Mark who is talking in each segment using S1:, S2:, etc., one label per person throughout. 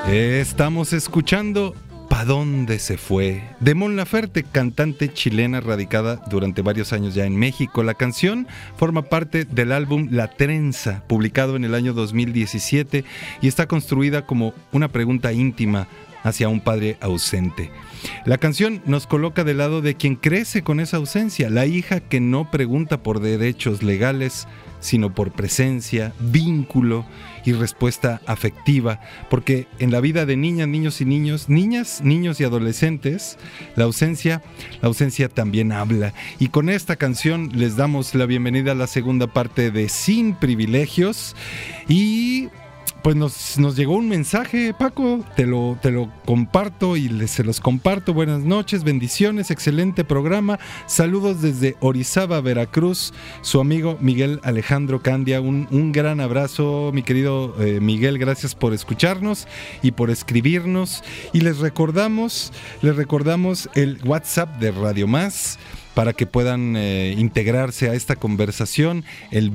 S1: Estamos escuchando ¿Pa dónde se fue? De Mon Laferte, cantante chilena radicada durante varios años ya en México. La canción forma parte del álbum La Trenza, publicado en el año 2017, y está construida como una pregunta íntima hacia un padre ausente. La canción nos coloca del lado de quien crece con esa ausencia, la hija que no pregunta por derechos legales, sino por presencia, vínculo y respuesta afectiva, porque en la vida de niñas, niños y niñas, niños y adolescentes, la ausencia también habla. Y con esta canción les damos la bienvenida a la segunda parte de Sin Privilegios. Y pues nos llegó un mensaje, Paco, te lo comparto y se los comparto. Buenas noches, bendiciones, excelente programa. Saludos desde Orizaba, Veracruz, su amigo Miguel Alejandro Candia. Un gran abrazo, mi querido Miguel, gracias por escucharnos y por escribirnos. Y les recordamos el WhatsApp de Radio Más, para que puedan integrarse a esta conversación, el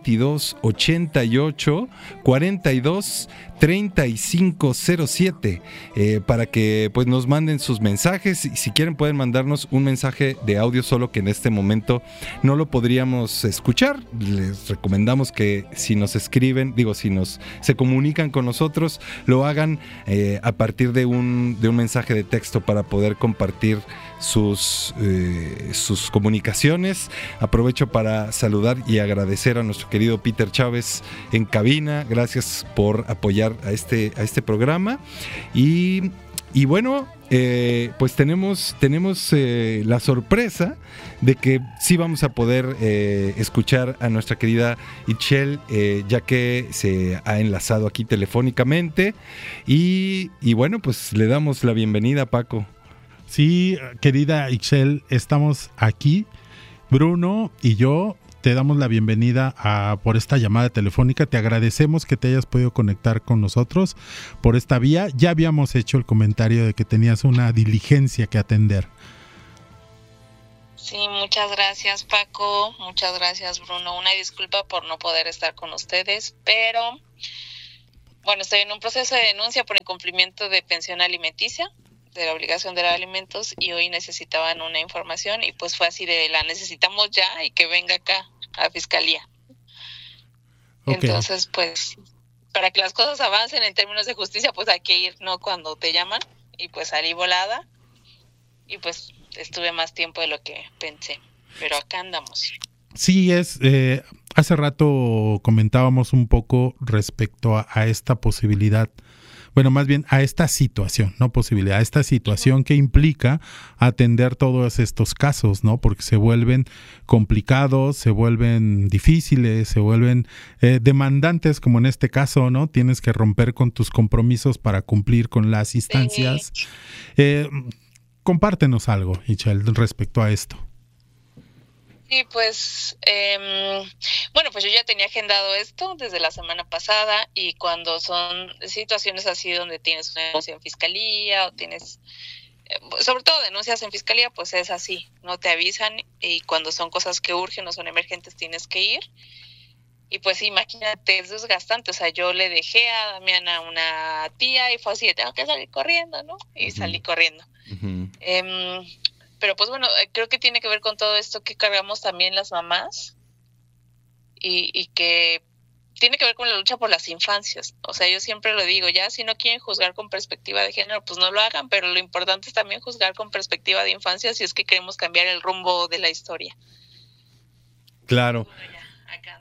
S1: 2288 42 3507, para que pues nos manden sus mensajes. Y si quieren pueden mandarnos un mensaje de audio, solo que en este momento no lo podríamos escuchar. Les recomendamos que si nos escriben, se comunican con nosotros, lo hagan a partir de un mensaje de texto para poder compartir sus comunicaciones. Aprovecho para saludar y agradecer a nuestro querido Peter Chávez en cabina. Gracias por apoyar a este programa. Y bueno, pues tenemos la sorpresa de que sí vamos a poder escuchar a nuestra querida Itzel, ya que se ha enlazado aquí telefónicamente. Y bueno, pues le damos la bienvenida, Paco.
S2: Sí, querida Ixchel, estamos aquí, Bruno y yo, te damos la bienvenida por esta llamada telefónica. Te agradecemos que te hayas podido conectar con nosotros por esta vía. Ya habíamos hecho el comentario de que tenías una diligencia que atender.
S3: Sí, muchas gracias, Paco, muchas gracias, Bruno. Una disculpa por no poder estar con ustedes, pero bueno, estoy en un proceso de denuncia por incumplimiento de pensión alimenticia, de la obligación de dar alimentos, y hoy necesitaban una información y pues fue así de la necesitamos ya y que venga acá a fiscalía. Okay. Entonces pues para que las cosas avancen en términos de justicia pues hay que ir, ¿no? Cuando te llaman, y pues salí volada y pues estuve más tiempo de lo que pensé, pero acá andamos.
S2: Sí, hace rato comentábamos un poco respecto a esta posibilidad. Bueno, más bien a esta situación, no posibilidad, a esta situación que implica atender todos estos casos, ¿no? Porque se vuelven complicados, se vuelven difíciles, se vuelven demandantes, como en este caso, ¿no? Tienes que romper con tus compromisos para cumplir con las instancias. Compártenos algo, Ixchel, respecto a esto.
S3: Sí, pues, bueno, pues yo ya tenía agendado esto desde la semana pasada, y cuando son situaciones así donde tienes una denuncia en fiscalía o tienes, sobre todo denuncias en fiscalía, pues es así, no te avisan, y cuando son cosas que urgen o son emergentes tienes que ir. Y pues imagínate, es desgastante. O sea, yo le dejé a Damián a una tía y fue así, tengo que salir corriendo, ¿no? Y salí corriendo. Uh-huh. Pero pues bueno, creo que tiene que ver con todo esto que cargamos también las mamás, y que tiene que ver con la lucha por las infancias. O sea, yo siempre lo digo, ya si no quieren juzgar con perspectiva de género, pues no lo hagan, pero lo importante es también juzgar con perspectiva de infancia si es que queremos cambiar el rumbo de la historia.
S1: Claro.
S3: Bueno, ya, acá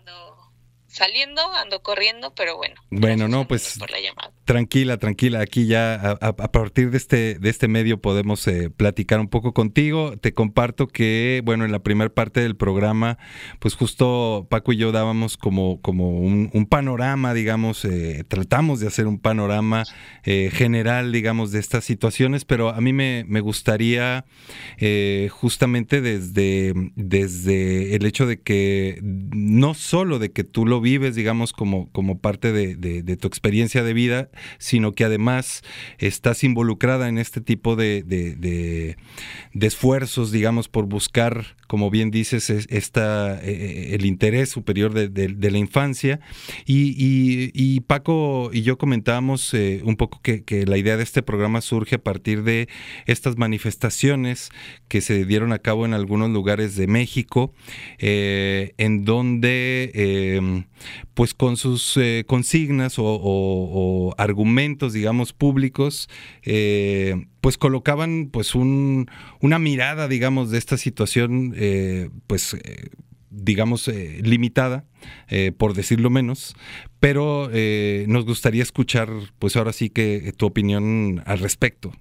S3: ando corriendo, pero bueno.
S1: Bueno, no, pues tranquila, aquí ya a partir de este medio podemos platicar un poco contigo. Te comparto que, bueno, en la primera parte del programa, pues justo Paco y yo dábamos como un panorama, digamos, tratamos de hacer un panorama general, digamos, de estas situaciones, pero a mí me gustaría justamente desde el hecho de que no solo de que tú lo vives, digamos, como parte de tu experiencia de vida, sino que además estás involucrada en este tipo de esfuerzos, digamos, por buscar como bien dices, el interés superior de la infancia. Y Paco y yo comentábamos un poco que la idea de este programa surge a partir de estas manifestaciones que se dieron a cabo en algunos lugares de México, en donde pues con sus consignas o argumentos, digamos, públicos, pues colocaban pues una mirada, digamos, de esta situación, digamos, limitada, por decirlo menos, pero nos gustaría escuchar, pues ahora sí que tu opinión al respecto.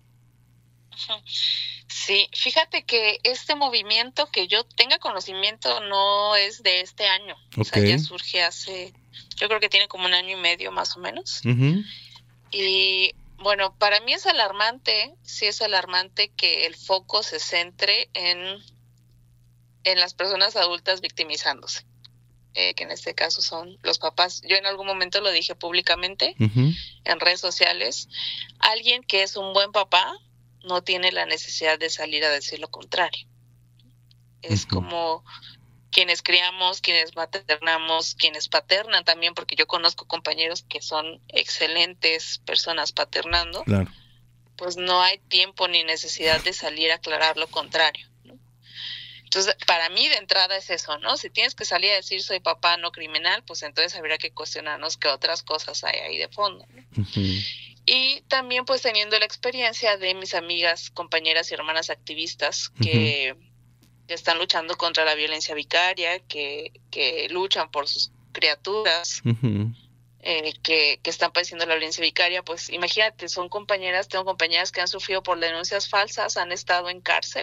S3: Sí, fíjate que este movimiento, que yo tenga conocimiento, no es de este año. Okay. O sea, ya surge yo creo que tiene como 1 año y medio más o menos. Uh-huh. Y bueno, para mí es alarmante, sí es alarmante que el foco se centre en las personas adultas victimizándose, que en este caso son los papás. Yo en algún momento lo dije públicamente, uh-huh, en redes sociales. Alguien que es un buen papá no tiene la necesidad de salir a decir lo contrario. Es uh-huh, como quienes criamos, quienes maternamos, quienes paternan también, porque yo conozco compañeros que son excelentes personas paternando. Claro. Pues no hay tiempo ni necesidad de salir a aclarar lo contrario, ¿no? Entonces, para mí de entrada es eso, ¿no? Si tienes que salir a decir soy papá no criminal, pues entonces habría que cuestionarnos qué otras cosas hay ahí de fondo, ¿no? Uh-huh. Y también pues teniendo la experiencia de mis amigas, compañeras y hermanas activistas que están luchando contra la violencia vicaria, que luchan por sus criaturas, uh-huh, que están padeciendo la violencia vicaria, pues imagínate, tengo compañeras que han sufrido por denuncias falsas, han estado en cárcel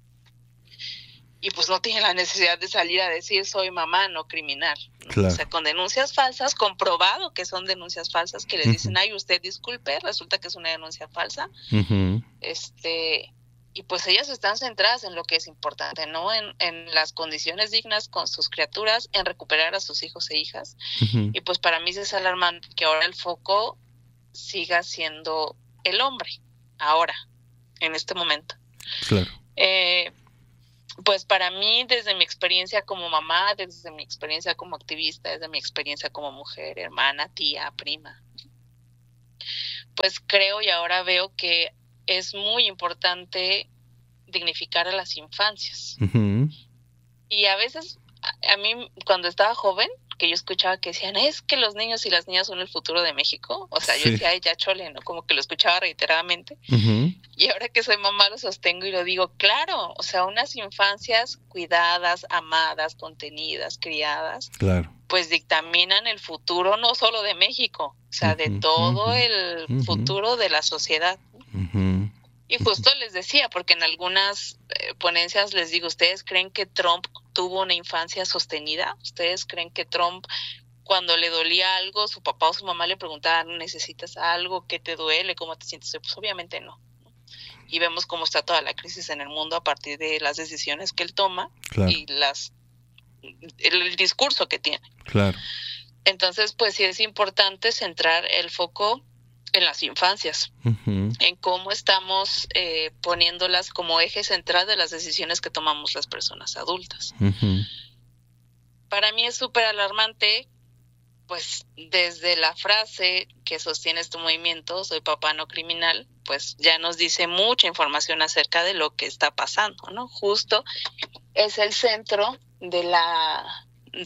S3: y pues no tienen la necesidad de salir a decir soy mamá, no criminal, ¿no? Claro. O sea, con denuncias falsas, comprobado que son denuncias falsas, que les uh-huh, dicen, ay, usted disculpe, resulta que es una denuncia falsa, uh-huh, y pues ellas están centradas en lo que es importante, ¿no? En las condiciones dignas con sus criaturas, en recuperar a sus hijos e hijas, uh-huh, y pues para mí es alarmante que ahora el foco siga siendo el hombre, ahora, en este momento.
S1: Claro.
S3: Pues para mí, desde mi experiencia como mamá, desde mi experiencia como activista, desde mi experiencia como mujer, hermana, tía, prima, pues creo y ahora veo que es muy importante dignificar a las infancias. Uh-huh. Y a veces, a mí cuando estaba joven, que yo escuchaba que decían, es que los niños y las niñas son el futuro de México. O sea, sí, yo decía, ay, ya chole, ¿no? Como que lo escuchaba reiteradamente. Uh-huh. Y ahora que soy mamá lo sostengo y lo digo, claro, o sea, unas infancias cuidadas, amadas, contenidas, criadas, claro, pues dictaminan el futuro no solo de México, o sea, uh-huh, de todo uh-huh, el uh-huh, futuro de la sociedad. Uh-huh. Y justo les decía, porque en algunas ponencias les digo, ¿ustedes creen que Trump tuvo una infancia sostenida? ¿Ustedes creen que Trump, cuando le dolía algo, su papá o su mamá le preguntaban, ¿necesitas algo? ¿Qué te duele? ¿Cómo te sientes? Pues obviamente no. Y vemos cómo está toda la crisis en el mundo a partir de las decisiones que él toma, claro, y el discurso que tiene.
S1: Claro.
S3: Entonces, pues sí es importante centrar el foco en las infancias, uh-huh, en cómo estamos poniéndolas como eje central de las decisiones que tomamos las personas adultas. Uh-huh. Para mí es súper alarmante, pues desde la frase que sostiene este movimiento, soy papá no criminal, pues ya nos dice mucha información acerca de lo que está pasando, ¿no? Justo es el centro de la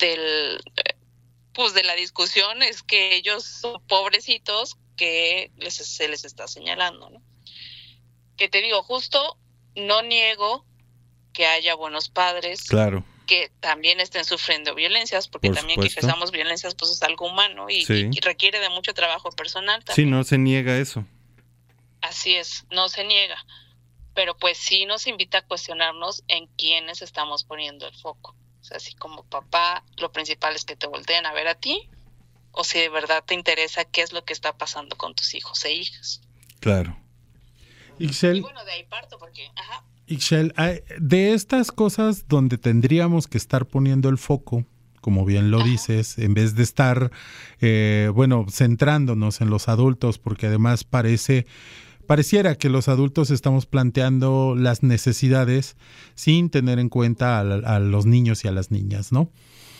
S3: discusión, es que ellos son pobrecitos que se les está señalando, ¿no? Que te digo, justo no niego que haya buenos padres, claro, que también estén sufriendo violencias, porque por también supuesto, que ejerzamos violencias pues es algo humano y, sí, y requiere de mucho trabajo personal también.
S1: Sí, no se niega eso.
S3: Así es, no se niega, pero pues sí nos invita a cuestionarnos en quiénes estamos poniendo el foco. O sea, así como papá, lo principal es que te volteen a ver a ti, o si de verdad te interesa qué es lo que está pasando con tus hijos e hijas.
S1: Claro.
S2: Ixchel,
S3: y bueno, de ahí parto porque... Ajá.
S2: Ixchel, de estas cosas donde tendríamos que estar poniendo el foco, como bien lo, ajá, dices, en vez de estar, centrándonos en los adultos, porque además parece pareciera que los adultos estamos planteando las necesidades sin tener en cuenta a los niños y a las niñas, ¿no?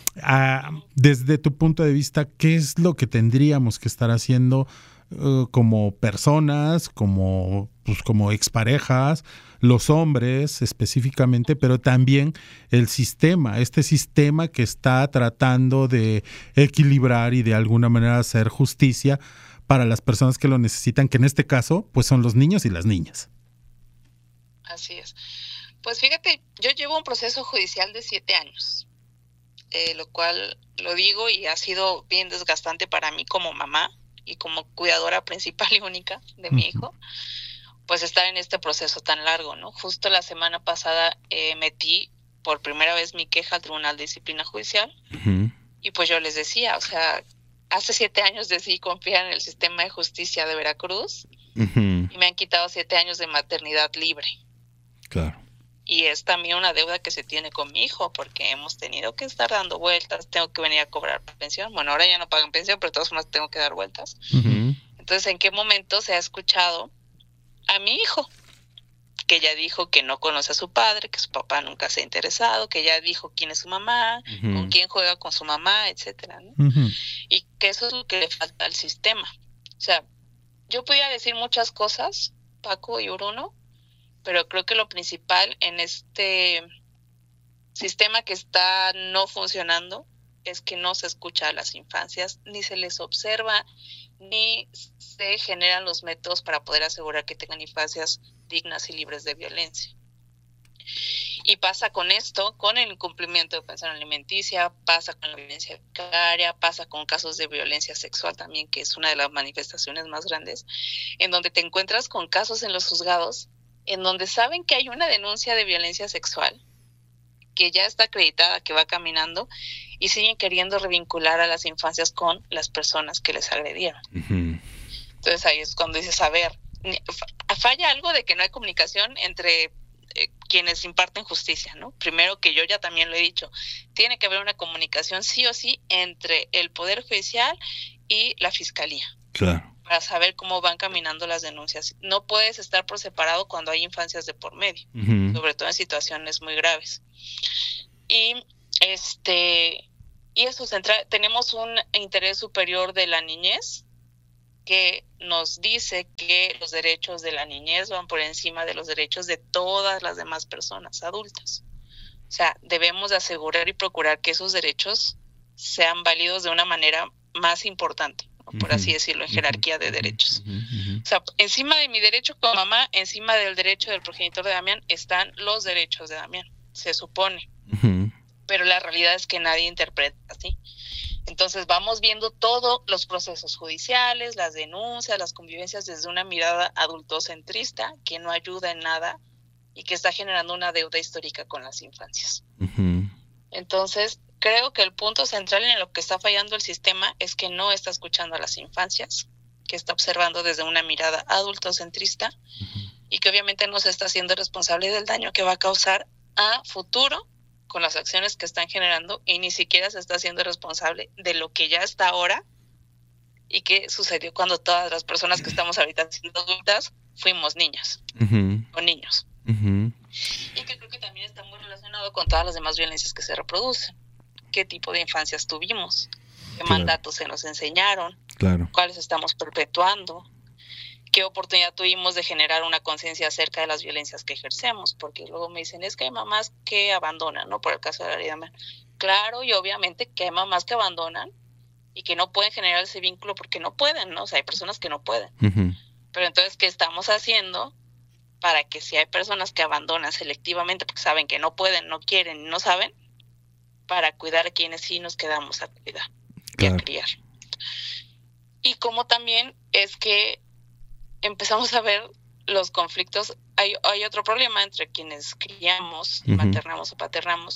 S2: Desde tu punto de vista, ¿qué es lo que tendríamos que estar haciendo como personas, como exparejas, los hombres específicamente, pero también el sistema, este sistema que está tratando de equilibrar y de alguna manera hacer justicia para las personas que lo necesitan, que en este caso pues son los niños y las niñas?
S3: Así es. Pues fíjate, yo llevo un proceso judicial de 7 años, lo cual lo digo y ha sido bien desgastante para mí como mamá y como cuidadora principal y única de mi hijo, pues estar en este proceso tan largo, ¿no? Justo la semana pasada metí por primera vez mi queja al Tribunal de Disciplina Judicial, y pues yo les decía, o sea, hace 7 años decidí confiar en el sistema de justicia de Veracruz, y me han quitado 7 años de maternidad libre.
S1: Claro.
S3: Y es también una deuda que se tiene con mi hijo, porque hemos tenido que estar dando vueltas, tengo que venir a cobrar pensión. Bueno, ahora ya no pagan pensión, pero de todas formas tengo que dar vueltas. Entonces, ¿en qué momento se ha escuchado a mi hijo? Que ya dijo que no conoce a su padre, que su papá nunca se ha interesado, que ya dijo quién es su mamá, con quién juega con su mamá, etcétera, ¿no? Y que eso es lo que le falta al sistema. O sea, yo podía decir muchas cosas, Paco y Bruno, pero creo que lo principal en este sistema que está no funcionando es que no se escucha a las infancias, ni se les observa, ni se generan los métodos para poder asegurar que tengan infancias dignas y libres de violencia. Y pasa con esto, con el incumplimiento de pensión alimenticia, pasa con la violencia vicaria, pasa con casos de violencia sexual también, que es una de las manifestaciones más grandes, en donde te encuentras con casos en los juzgados en donde saben que hay una denuncia de violencia sexual, que ya está acreditada, que va caminando, y siguen queriendo revincular a las infancias con las personas que les agredieron. Entonces ahí es cuando dices, a ver, falla algo de que no hay comunicación entre quienes imparten justicia, ¿no? Primero, que yo ya también lo he dicho, tiene que haber una comunicación sí o sí entre el Poder Judicial y la Fiscalía.
S1: Claro.
S3: Para saber cómo van caminando las denuncias. No puedes estar por separado cuando hay infancias de por medio, sobre todo en situaciones muy graves. Y eso tenemos un interés superior de la niñez que nos dice que los derechos de la niñez van por encima de los derechos de todas las demás personas adultas. O sea, debemos de asegurar y procurar que esos derechos sean válidos de una manera más importante, por así decirlo, en jerarquía de derechos. O sea, encima de mi derecho como mamá, encima del derecho del progenitor de Damián, están los derechos de Damián, se supone. Pero la realidad es que nadie interpreta así. Entonces vamos viendo todos los procesos judiciales, las denuncias, las convivencias desde una mirada adultocentrista que no ayuda en nada y que está generando una deuda histórica con las infancias. Entonces, creo que el punto central en lo que está fallando el sistema es que no está escuchando a las infancias, que está observando desde una mirada adultocentrista y que obviamente no se está haciendo responsable del daño que va a causar a futuro con las acciones que están generando, y ni siquiera se está haciendo responsable de lo que ya está ahora y que sucedió cuando todas las personas que estamos ahorita siendo adultas fuimos niñas o niños. Y que creo que también está muy relacionado con todas las demás violencias que se reproducen. ¿Qué tipo de infancias tuvimos? ¿Qué mandatos se nos enseñaron? ¿Cuáles estamos perpetuando? ¿Qué oportunidad tuvimos de generar una conciencia acerca de las violencias que ejercemos? Porque luego me dicen, es que hay mamás que abandonan, ¿no? Por el caso de la herida. Claro, y obviamente que hay mamás que abandonan y que no pueden generar ese vínculo porque no pueden, ¿no? O sea, hay personas que no pueden. Pero entonces, ¿qué estamos haciendo para que si hay personas que abandonan selectivamente porque saben que no pueden, no quieren, no saben, para cuidar a quienes sí nos quedamos a cuidar y a criar? Y como también es que empezamos a ver los conflictos. Hay otro problema entre quienes criamos, maternamos o paternamos,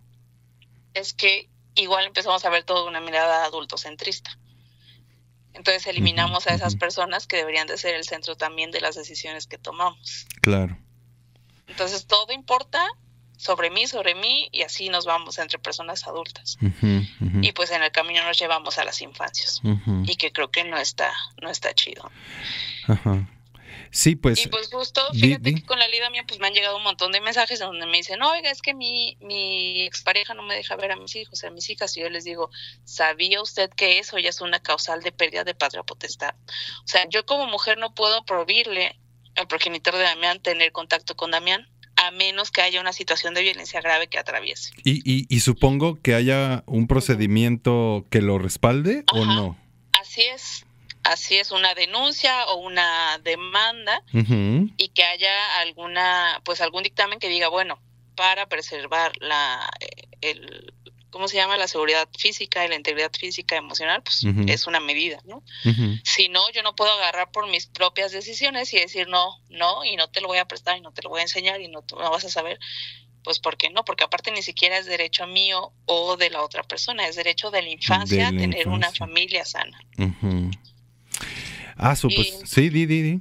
S3: es que igual empezamos a ver toda una mirada adultocentrista. Entonces eliminamos a esas personas que deberían de ser el centro también de las decisiones que tomamos.
S1: Claro.
S3: Entonces todo importa sobre mí, y así nos vamos entre personas adultas. Y pues en el camino nos llevamos a las infancias. Y que creo que no está chido.
S1: Sí, pues...
S3: Y pues justo, fíjate que con la Lida mía pues me han llegado un montón de mensajes donde me dicen, oiga, es que mi expareja no me deja ver a mis hijos, a mis hijas, y yo les digo, ¿sabía usted que eso ya es una causal de pérdida de patria potestad? O sea, yo como mujer no puedo prohibirle al progenitor de Damián tener contacto con Damián, a menos que haya una situación de violencia grave que atraviese.
S1: Y supongo que haya un procedimiento que lo respalde. Ajá, ¿o no?
S3: Así es, una denuncia o una demanda, uh-huh, y que haya algún dictamen que diga, bueno, para preservar la seguridad física y la integridad física y emocional, pues uh-huh, es una medida, ¿no? Uh-huh. Si no, yo no puedo agarrar por mis propias decisiones y decir no, y no te lo voy a prestar y no te lo voy a enseñar y no vas a saber. Pues ¿por qué no? Porque aparte ni siquiera es derecho mío o de la otra persona, es derecho de la infancia a tener una familia sana.
S1: Uh-huh. Pues sí, di.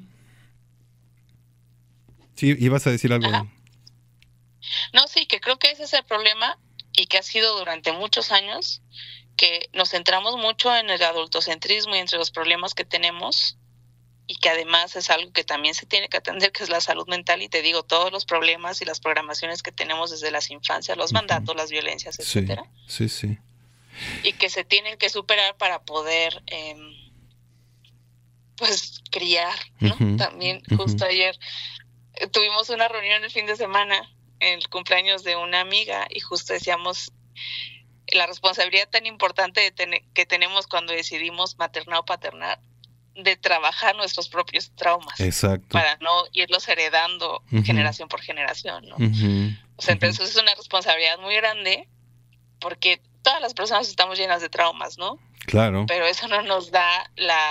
S1: Sí, ibas a decir algo.
S3: Ajá. No, sí, que creo que ese es el problema y que ha sido durante muchos años, que nos centramos mucho en el adultocentrismo y entre los problemas que tenemos, y que además es algo que también se tiene que atender, que es la salud mental, y te digo, todos los problemas y las programaciones que tenemos desde las infancias, los mandatos, las violencias, etcétera.
S1: Sí.
S3: Y que se tienen que superar para poder pues criar, ¿no? Uh-huh. También justo ayer tuvimos una reunión el fin de semana, en el cumpleaños de una amiga, y justo decíamos la responsabilidad tan importante que tenemos cuando decidimos maternar o paternar, de trabajar nuestros propios traumas.
S1: Exacto.
S3: Para no irlos heredando uh-huh, generación por generación, ¿no?
S1: Uh-huh.
S3: O sea, entonces es una responsabilidad muy grande, porque todas las personas estamos llenas de traumas, ¿no?
S1: Claro.
S3: Pero eso no nos da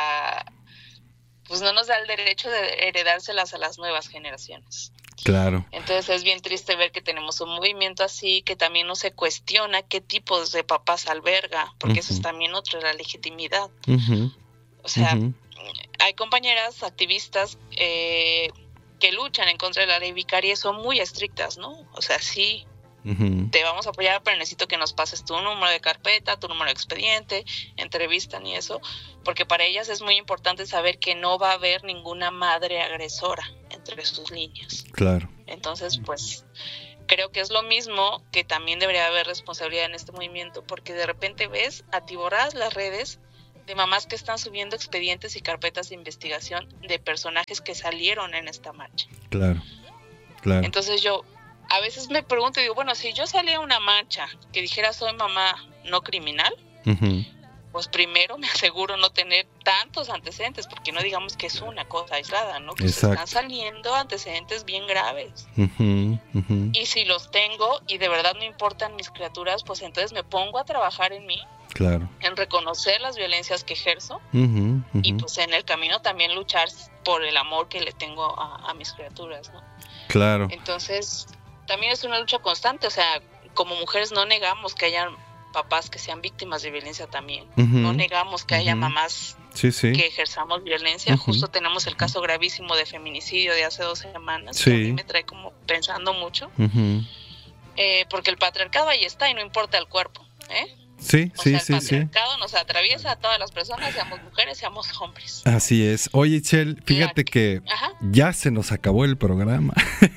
S3: no nos da el derecho de heredárselas a las nuevas generaciones.
S1: Claro.
S3: Entonces es bien triste ver que tenemos un movimiento así, que también no se cuestiona qué tipos de papás alberga, porque uh-huh, eso es también otra, la legitimidad.
S1: Uh-huh.
S3: O sea,
S1: uh-huh,
S3: hay compañeras activistas que luchan en contra de la ley vicaria y son muy estrictas, ¿no? O sea, sí, uh-huh, te vamos a apoyar, pero necesito que nos pases tu número de carpeta, tu número de expediente, entrevistan y eso, porque para ellas es muy importante saber que no va a haber ninguna madre agresora entre sus líneas.
S1: Claro.
S3: Entonces, pues, creo que es lo mismo, que también debería haber responsabilidad en este movimiento, porque de repente ves atiborradas las redes de mamás que están subiendo expedientes y carpetas de investigación de personajes que salieron en esta marcha.
S1: Claro.
S3: Entonces yo a veces me pregunto y digo, bueno, si yo salía a una marcha que dijera soy mamá no criminal, uh-huh, pues primero me aseguro no tener tantos antecedentes, porque no digamos que es una cosa aislada, ¿no? Que están saliendo antecedentes bien graves.
S1: Uh-huh, uh-huh.
S3: Y si los tengo y de verdad no importan mis criaturas, pues entonces me pongo a trabajar en mí.
S1: Claro.
S3: En reconocer las violencias que ejerzo,
S1: uh-huh, uh-huh,
S3: y pues en el camino también luchar por el amor que le tengo a mis criaturas, ¿no?
S1: Claro.
S3: Entonces también es una lucha constante, o sea, como mujeres no negamos que hayan papás que sean víctimas de violencia también, uh-huh, no negamos que haya mamás
S1: sí.
S3: que ejerzamos violencia, uh-huh, justo tenemos el caso gravísimo de feminicidio de hace 2 semanas,
S1: sí,
S3: que a mí me trae como pensando mucho,
S1: uh-huh,
S3: porque el patriarcado ahí está y no importa el cuerpo,
S1: Sí.
S3: El patriarcado nos atraviesa a todas las personas, seamos mujeres, seamos hombres.
S1: Así es. Oye, Chel, fíjate que ya se nos acabó el programa.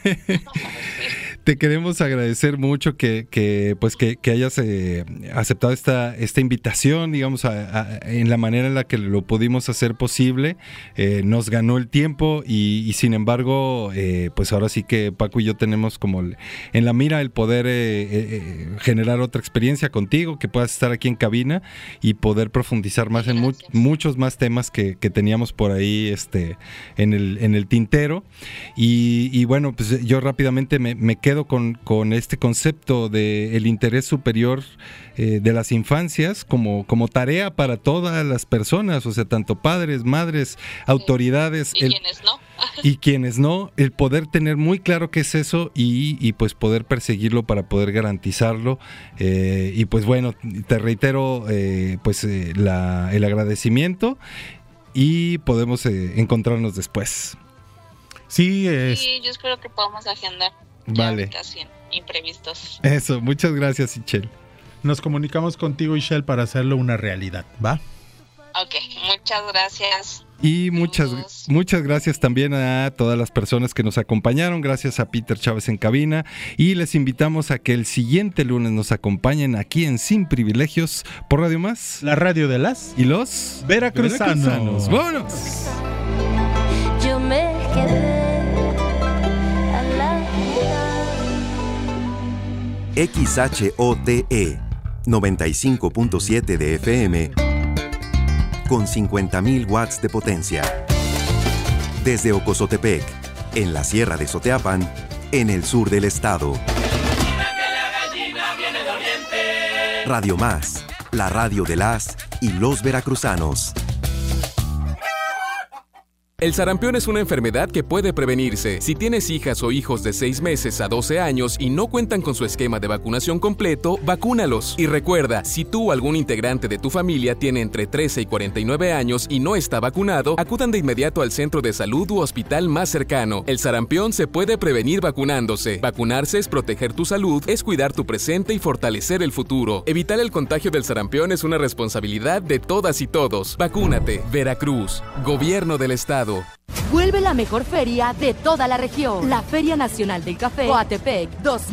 S1: Te queremos agradecer mucho que hayas aceptado esta invitación, digamos, en la manera en la que lo pudimos hacer posible. Nos ganó el tiempo y sin embargo, pues ahora sí que Paco y yo tenemos como en la mira el poder generar otra experiencia contigo, que puedas estar aquí en cabina y poder profundizar más en muchos más temas que teníamos por ahí en el tintero. Y bueno, pues yo rápidamente me quedo con este concepto de el interés superior de las infancias como tarea para todas las personas, o sea, tanto padres, madres, autoridades. Y quienes no, el poder tener muy claro qué es eso y pues poder perseguirlo para poder garantizarlo. Y pues bueno, te reitero el agradecimiento y podemos encontrarnos después.
S2: Sí,
S3: yo espero que podamos agendar.
S1: Vale.
S3: Imprevistos.
S1: Eso, muchas gracias, Ichel.
S2: Nos comunicamos contigo, Ichel, para hacerlo una realidad, ¿va?
S3: Ok, muchas gracias.
S1: Y muchas gracias también a todas las personas que nos acompañaron. Gracias a Peter Chávez en cabina. Y les invitamos a que el siguiente lunes nos acompañen aquí en Sin Privilegios por Radio Más.
S2: La radio de las
S1: y los
S2: veracruzanos.
S1: ¡Vámonos!
S4: Yo me quedé a la
S5: XHOTE 95.7 de FM con 50.000 watts de potencia. Desde Ocozotepec, en la Sierra de Soteapan, en el sur del estado. Radio Más, la radio de las y los veracruzanos.
S6: El sarampión es una enfermedad que puede prevenirse. Si tienes hijas o hijos de 6 meses a 12 años y no cuentan con su esquema de vacunación completo, vacúnalos. Y recuerda, si tú o algún integrante de tu familia tiene entre 13 y 49 años y no está vacunado, acudan de inmediato al centro de salud u hospital más cercano. El sarampión se puede prevenir vacunándose. Vacunarse es proteger tu salud, es cuidar tu presente y fortalecer el futuro. Evitar el contagio del sarampión es una responsabilidad de todas y todos. Vacúnate. Veracruz. Gobierno del Estado.
S7: Vuelve la mejor feria de toda la región. La Feria Nacional del Café Coatepec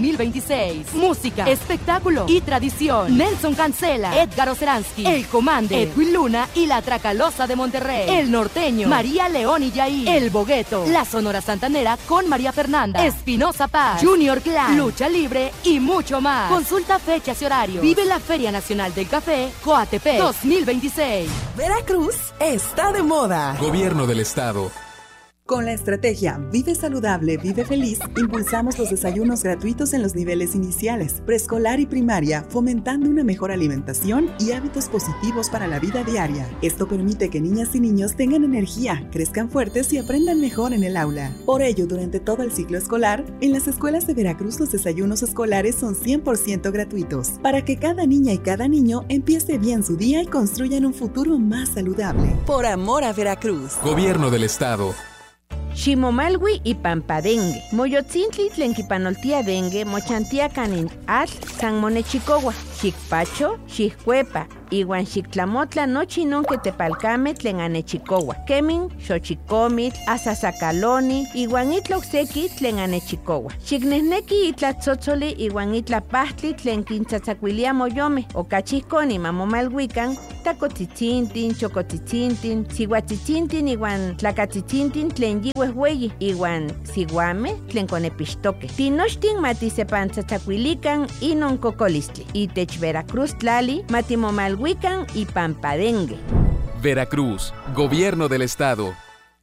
S7: 2026. Música, espectáculo y tradición. Nelson Cancela, Edgar Oceransky, El Comande, Edwin Luna y la Tracalosa de Monterrey. El Norteño, María León y Yair. El Bogueto, la Sonora Santanera con María Fernanda, Espinosa Paz, Junior Clan, Lucha Libre y mucho más. Consulta fechas y horarios. Vive la Feria Nacional del Café Coatepec 2026.
S8: Veracruz está de moda.
S6: Gobierno del Estado.
S8: Con la estrategia Vive Saludable, Vive Feliz, impulsamos los desayunos gratuitos en los niveles iniciales, preescolar y primaria, fomentando una mejor alimentación y hábitos positivos para la vida diaria. Esto permite que niñas y niños tengan energía, crezcan fuertes y aprendan mejor en el aula. Por ello, durante todo el ciclo escolar, en las escuelas de Veracruz los desayunos escolares son 100% gratuitos, para que cada niña y cada niño empiece bien su día y construyan un futuro más saludable. Por amor a Veracruz.
S6: Gobierno del Estado.
S9: Ximomalwi y Pampadengue. Moyotzintli tlenquipanoltia dengue, mochantia canin atl, san monechicowa, xicpacho, xiccuepa, iwan xictlamotla nochi nonque tepalcame tlen anechicowa. Kemin, xochicomitl, asasacaloni, iwan itloxeki tlen anechicowa. Xicnehneki itlatzotzoli iwan itlapahtli tlen quintzatzacuilia moyome, ocachihconi mamomalhuican, tacotzitzintin, chocotzitzintin, sihuatzitzintin iwan tlacatzitzintin tlen yihuehueyi, iwan siguame tlen conepixtoque. Tinochtin matisepantzatzacuilican inon cocolistli. Itech Veracruz tlali matimomalhuican y Pampadengue.
S6: Veracruz, Gobierno del Estado.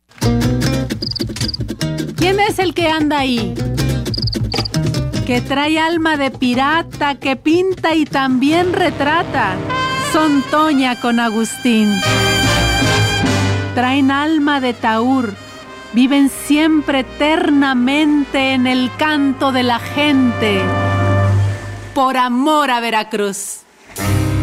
S10: ¿Quién es el que anda ahí? Que trae alma de pirata, que pinta y también retrata. Son Toña con Agustín. Traen alma de taur, viven siempre eternamente en el canto de la gente. Por amor a Veracruz.